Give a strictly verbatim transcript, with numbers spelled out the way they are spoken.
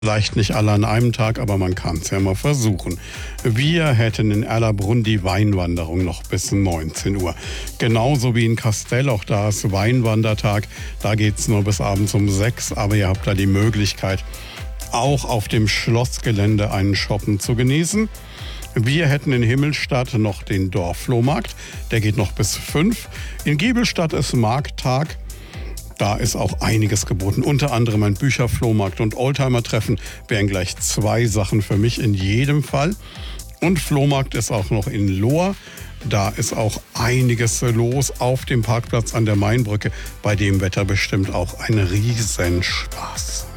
Vielleicht nicht alle an einem Tag, aber man kann es ja mal versuchen. Wir hätten in Erlabrunn die Weinwanderung noch bis neunzehn Uhr. Genauso wie in Kastell, auch da ist Weinwandertag. Da geht es nur bis abends um sechs, aber ihr habt da die Möglichkeit, auch auf dem Schlossgelände einen Shoppen zu genießen. Wir hätten in Himmelstadt noch den Dorfflohmarkt, der geht noch bis fünf. In Giebelstadt ist Markttag. Da ist auch einiges geboten, unter anderem ein Bücherflohmarkt und Oldtimer-Treffen wären gleich zwei Sachen für mich in jedem Fall. Und Flohmarkt ist auch noch in Lohr. Da ist auch einiges los auf dem Parkplatz an der Mainbrücke. Bei dem Wetter bestimmt auch ein Riesenspaß.